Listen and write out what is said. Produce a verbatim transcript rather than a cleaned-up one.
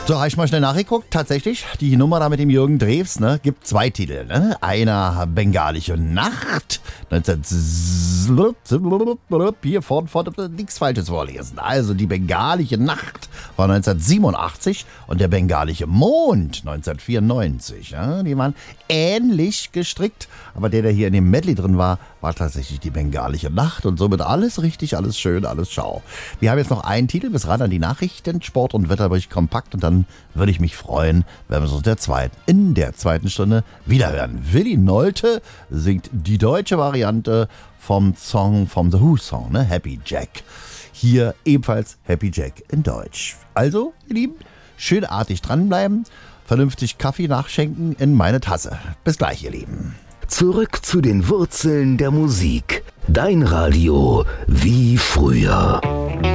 So, habe ich mal schnell nachgeguckt. Tatsächlich, die Nummer da mit dem Jürgen Drews, ne, gibt zwei Titel. Ne? Einer Bengalische Nacht. Hier vorne, vorne, nichts Falsches vorlesen. Also die Bengalische Nacht war neunzehnhundertsiebenundachtzig und der Bengalische Mond neunzehnhundertvierundneunzig. Ja? Die waren ähnlich gestrickt, aber der, der hier in dem Medley drin war, war tatsächlich die Bengalische Nacht und somit alles richtig, alles schön, alles schau. Wir haben jetzt noch einen Titel bis ran an die Nachrichten, Sport und Wetterbericht kompakt und dann würde ich mich freuen, wenn wir uns der zweiten, in der zweiten Stunde wiederhören. Willi Nolte singt die deutsche Variante vom Song, vom The Who Song, ne? Happy Jack. Hier ebenfalls Happy Jack in Deutsch. Also, ihr Lieben, schön artig dranbleiben, vernünftig Kaffee nachschenken in meine Tasse. Bis gleich, ihr Lieben. Zurück zu den Wurzeln der Musik. Dein Radio wie früher.